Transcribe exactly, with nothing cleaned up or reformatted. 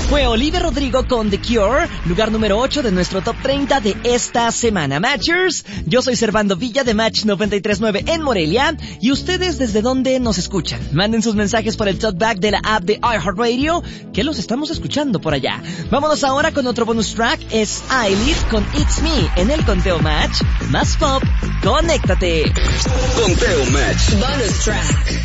Fue Olivia Rodrigo con The Cure, lugar número ocho de nuestro top treinta de esta semana. Matchers, yo soy Servando Villa de Match noventa y tres punto nueve en Morelia. ¿Y ustedes desde dónde nos escuchan? Manden sus mensajes por el talkback de la app de iHeartRadio, que los estamos escuchando por allá. Vámonos ahora con otro bonus track, es Eyelid con It's Me en el Conteo Match. Más pop, conéctate. Conteo Match. Bonus track.